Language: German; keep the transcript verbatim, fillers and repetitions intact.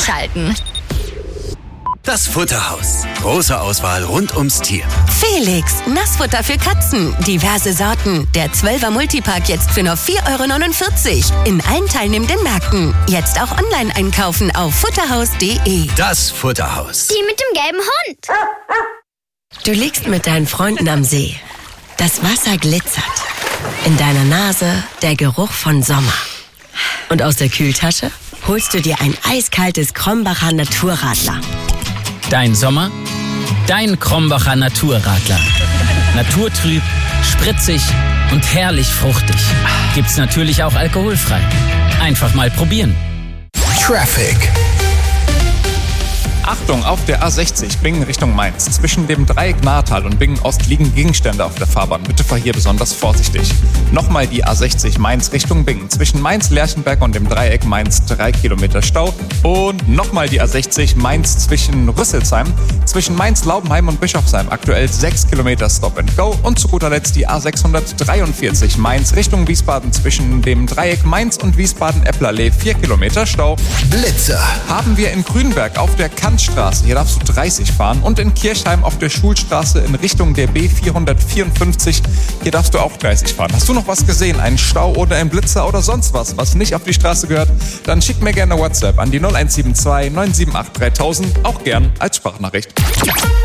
einschalten. Das Futterhaus. Große Auswahl rund ums Tier. Felix, Nassfutter für Katzen. Diverse Sorten. Der zwölfer Multipack jetzt für nur vier Euro neunundvierzig. In allen teilnehmenden Märkten. Jetzt auch online einkaufen auf futterhaus punkt de. Das Futterhaus. Die mit dem gelben Hund. Du liegst mit deinen Freunden am See. Das Wasser glitzert. In deiner Nase der Geruch von Sommer. Und aus der Kühltasche holst du dir ein eiskaltes Krombacher Naturradler. Dein Sommer, dein Krombacher Naturradler. Naturtrüb, spritzig und herrlich fruchtig. Gibt's natürlich auch alkoholfrei. Einfach mal probieren. Traffic. Achtung, auf der A sechzig, Bingen Richtung Mainz. Zwischen dem Dreieck Nahrtal und Bingen Ost liegen Gegenstände auf der Fahrbahn. Bitte fahr hier besonders vorsichtig. Nochmal die A sechzig Mainz Richtung Bingen. Zwischen Mainz-Lerchenberg und dem Dreieck Mainz drei Kilometer Stau. Und nochmal die A sechzig Mainz zwischen Rüsselsheim. Zwischen Mainz-Laubenheim und Bischofsheim aktuell sechs Kilometer Stop and Go. Und zu guter Letzt die A sechshundertdreiundvierzig Mainz Richtung Wiesbaden. Zwischen dem Dreieck Mainz und Wiesbaden-Epplerlee vier Kilometer Stau. Blitzer. Haben wir in Grünberg auf der Kant Straße. Hier darfst du dreißig fahren. Und in Kirchheim auf der Schulstraße in Richtung der B vierhundertvierundfünfzig. Hier darfst du auch dreißig fahren. Hast du noch was gesehen? Einen Stau oder einen Blitzer oder sonst was, was nicht auf die Straße gehört? Dann schick mir gerne WhatsApp an die null eins sieben zwei neun sieben acht dreitausend. Auch gern als Sprachnachricht.